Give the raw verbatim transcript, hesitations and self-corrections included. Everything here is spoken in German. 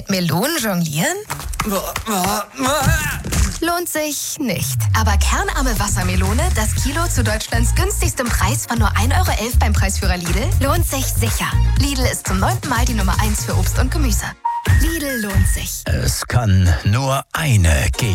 Mit Melonen jonglieren? Lohnt sich nicht. Aber kernarme Wassermelone, das Kilo zu Deutschlands günstigstem Preis von nur ein Euro elf beim Preisführer Lidl, lohnt sich sicher. Lidl ist zum neunten Mal die Nummer eins für Obst und Gemüse. Lidl lohnt sich. Es kann nur eine geben.